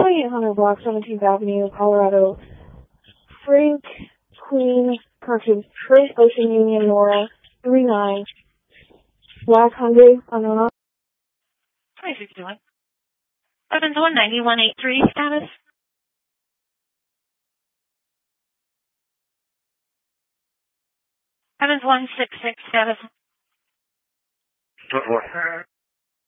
2800 Block 17th Avenue, Colorado. Frank, Queen, correction, Frank, Ocean Union, Nora, 39. Black Hyundai, Unknown. 2621. Evans 19183 status. Evans 166 status. 24.